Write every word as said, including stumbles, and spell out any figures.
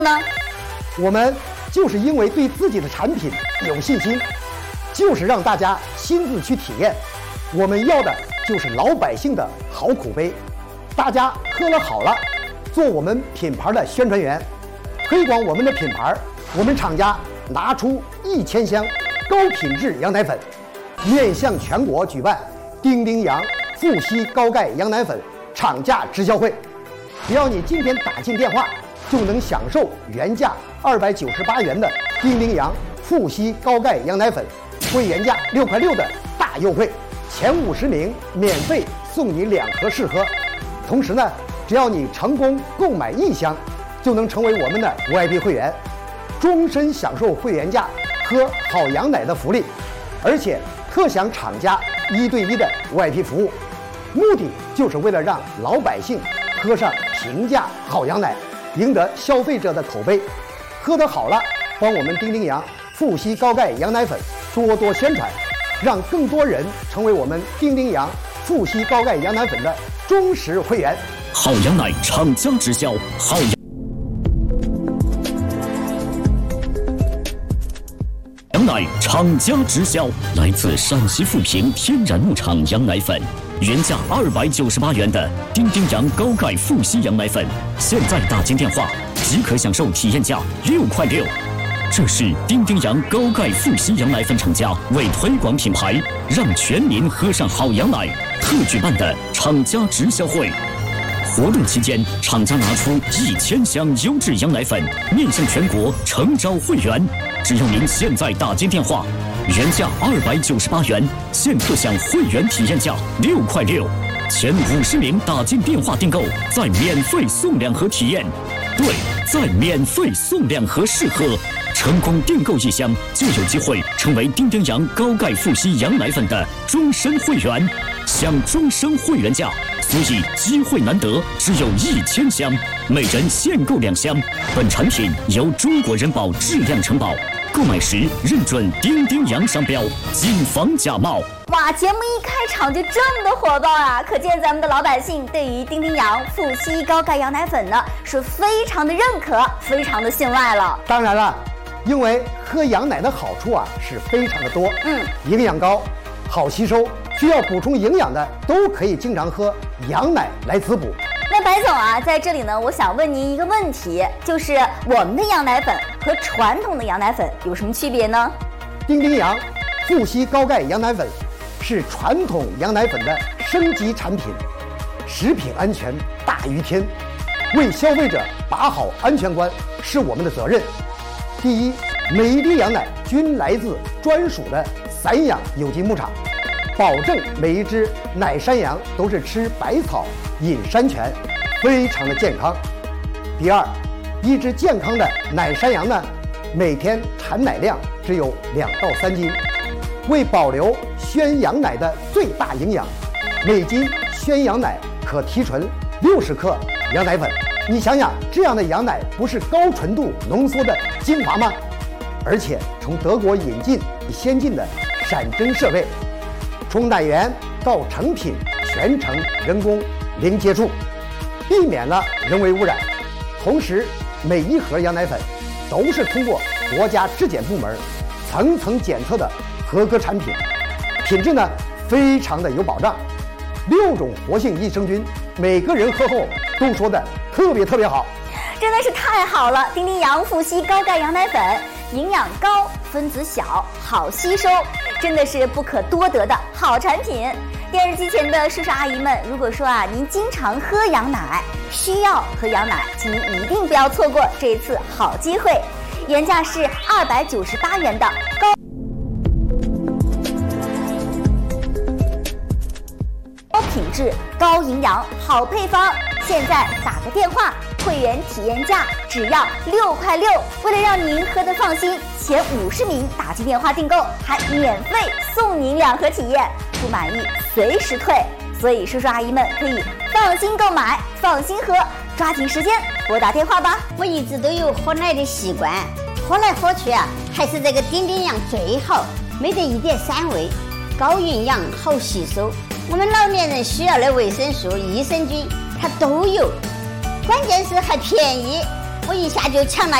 呢？ 我们就是因为对自己的产品有信心，就是让大家亲自去体验。我们要的就是老百姓的好口碑，大家喝了好了，做我们品牌的宣传员，推广我们的品牌。我们厂家拿出一千箱高品质羊奶粉，面向全国举办丁丁洋富硒高钙羊奶粉厂家直销会。只要你今天打进电话，就能享受原价二百九十八元的丁丁洋富硒高钙羊奶粉，会原价六块六的大优惠，前五十名免费送你两盒试喝。同时呢，只要你成功购买一箱，就能成为我们的 V I P 会员，终身享受会员价喝好羊奶的福利，而且特享厂家一对一的 V I P 服务。目的就是为了让老百姓喝上平价好羊奶，赢得消费者的口碑。喝得好了，帮我们丁丁洋富硒高钙羊奶粉多多宣传，让更多人成为我们丁丁洋富硒高钙羊奶粉的忠实会员。 好羊奶厂家直销，好羊奶厂家直销，来自陕西富平天然牧场羊奶粉，原价二百九十八元的丁丁洋高钙富硒羊奶粉，现在打进电话即可享受体验价六块六。这是丁丁洋高钙富硒羊奶粉厂家为推广品牌，让全民喝上好羊奶特举办的厂家直销会。活动期间，厂家拿出一千箱优质羊奶粉，面向全国诚招会员。只要您现在打进电话，原价二百九十八元，现特享会员体验价六块六，前五十名打进电话订购，再免费送两盒体验。对，再免费送两盒试喝。成功订购一箱，就有机会成为丁丁洋高钙富硒羊奶粉的终身会员，享终身会员价。所以机会难得，只有一千箱，每人限购两箱。本产品由中国人保质量承保，购买时认准丁丁洋商标，谨防假冒。 哇，节目一开场就这么的火爆啊！可见咱们的老百姓对于丁丁洋富硒高钙羊奶粉呢是非常的认可，非常的信赖了。 当然了，因为喝羊奶的好处啊是非常的多， 嗯， 营养高，好吸收，需要补充营养的都可以经常喝羊奶来滋补。 那白总啊，在这里呢，我想问您一个问题，就是我们的羊奶粉和传统的羊奶粉有什么区别呢？ 丁丁洋富硒高钙羊奶粉是传统羊奶粉的升级产品，食品安全大于天，为消费者把好安全关是我们的责任。第一，每一滴羊奶均来自专属的散养有机牧场，保证每一只奶山羊都是吃百草饮山泉，非常的健康。第二，一只健康的奶山羊呢，每天产奶量只有两到三斤。为保留宣羊奶的最大营养，每斤宣羊奶可提纯六十克羊奶粉。你想想，这样的羊奶不是高纯度浓缩的精华吗？而且从德国引进先进的闪针设备，从奶源到成品全程人工零接触，避免了人为污染。同时，每一盒羊奶粉都是通过国家质检部门层层检测的合格产品，品质呢非常的有保障。六种活性益生菌，每个人喝后都说的特别特别好， 真的是太好了！丁丁洋富硒高钙羊奶粉，营养高，分子小，好吸收，真的是不可多得的好产品。电视机前的叔叔阿姨们，如果说啊您经常喝羊奶，需要喝羊奶，请您一定不要错过这一次好机会。原价是二百九十八元的高高品质、高营养、好配方，现在打个电话，会员体验价只要六块六。为了让您喝得放心，前五十名打进电话订购，还免费送您两盒体验，不满意随时退。所以叔叔阿姨们可以放心购买，放心喝，抓紧时间拨打电话吧。 我一直都有喝奶的习惯，喝来喝去啊，还是这个丁丁洋最好，没得一点膻味，高营养，好吸收。我们老年人需要的维生素、益生菌它都有，关键是还便宜。 我一下就抢了